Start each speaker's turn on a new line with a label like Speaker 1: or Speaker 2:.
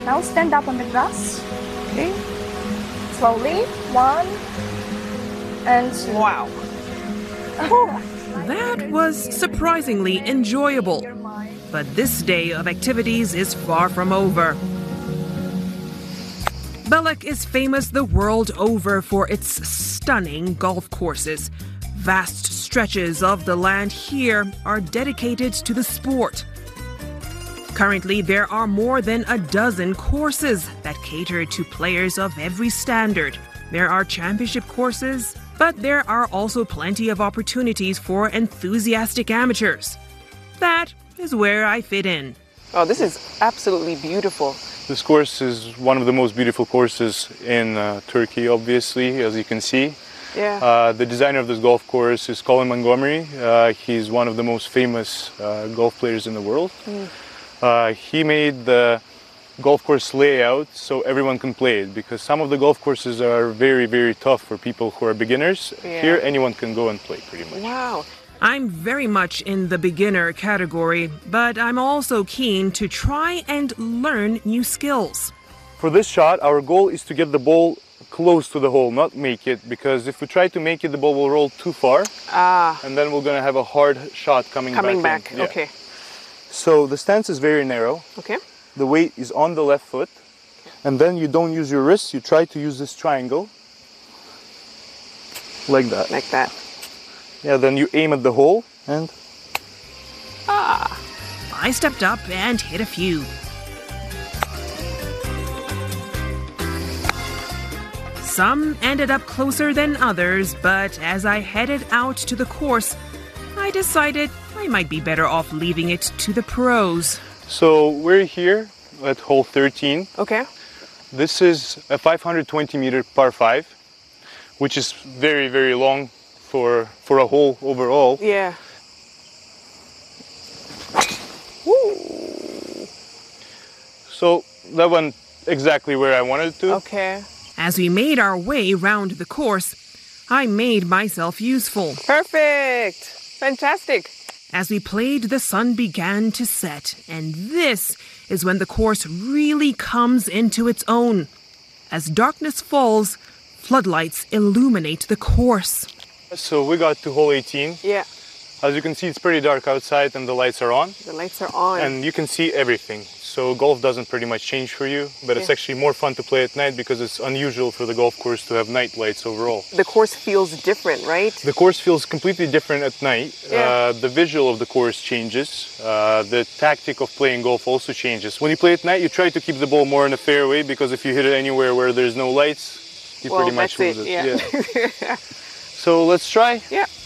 Speaker 1: Now stand up on the grass. Okay. Slowly. 1 and 2.
Speaker 2: Wow.
Speaker 3: That was surprisingly enjoyable. But this day of activities is far from over. Belek is famous the world over for its stunning golf courses. Vast stretches of the land here are dedicated to the sport. Currently, there are more than a dozen courses that cater to players of every standard. There are championship courses, but there are also plenty of opportunities for enthusiastic amateurs. That is where I fit in.
Speaker 2: Oh, this is absolutely beautiful.
Speaker 4: This course is one of the most beautiful courses in Turkey, obviously, as you can see.
Speaker 2: Yeah.
Speaker 4: The designer of this golf course is Colin Montgomery. He's one of the most famous golf players in the world. He made the golf course layout so everyone can play it, because some of the golf courses are very, very tough for people who are beginners.
Speaker 2: Yeah.
Speaker 4: Here, anyone can go and play pretty much.
Speaker 2: Wow.
Speaker 3: I'm very much in the beginner category, but I'm also keen to try and learn new skills.
Speaker 4: For this shot, our goal is to get the ball close to the hole, not make it, because if we try to make it, the ball will roll too far. And then we're going to have a hard shot coming back.
Speaker 2: Yeah. Okay.
Speaker 4: So the stance is very narrow.
Speaker 2: Okay.
Speaker 4: The weight is on the left foot. And then you don't use your wrists, you try to use this triangle. Like that.
Speaker 2: Like that.
Speaker 4: Yeah, then you aim at the hole and...
Speaker 3: I stepped up and hit a few. Some ended up closer than others, but as I headed out to the course, I decided I might be better off leaving it to the pros.
Speaker 4: So we're here at hole 13.
Speaker 2: Okay.
Speaker 4: This is a 520 meter par 5, which is very, very long for a hole overall.
Speaker 2: Yeah. Woo.
Speaker 4: So that went exactly where I wanted to.
Speaker 2: Okay.
Speaker 3: As we made our way round the course, I made myself useful.
Speaker 2: Perfect. Fantastic.
Speaker 3: As we played, the sun began to set, and this is when the course really comes into its own. As darkness falls, floodlights illuminate the course.
Speaker 4: So we got to hole 18.
Speaker 2: Yeah.
Speaker 4: As you can see, it's pretty dark outside and the lights are on.
Speaker 2: The lights are on.
Speaker 4: And you can see everything. So golf doesn't pretty much change for you, but it's actually more fun to play at night because it's unusual for the golf course to have night lights overall.
Speaker 2: The course feels different, right?
Speaker 4: The course feels completely different at night.
Speaker 2: Yeah.
Speaker 4: The visual of the course changes. The tactic of playing golf also changes. When you play at night, you try to keep the ball more in the fairway, because if you hit it anywhere where there's no lights, you pretty much lose it.
Speaker 2: Yeah.
Speaker 4: So let's try.
Speaker 2: Yeah.